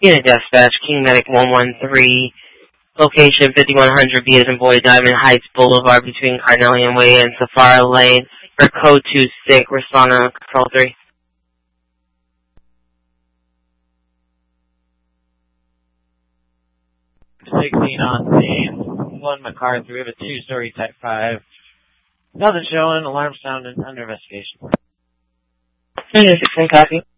Unit Dispatch, King Medic 113, location 5100 B as in Boy, Diamond Heights Boulevard between Carnelian Way and Safari Lane, for code 26, respond on control 3. 16 on scene, 1 MacArthur, we have a 2-story Type 5. Nothing showing, alarm sounded, under investigation. Unit 16, copy.